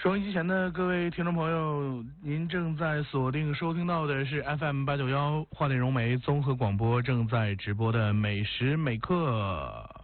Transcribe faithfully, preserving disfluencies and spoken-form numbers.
收音机前的各位听众朋友，您正在锁定收听到的是 F M 八九幺华内融媒综合广播正在直播的美食美课。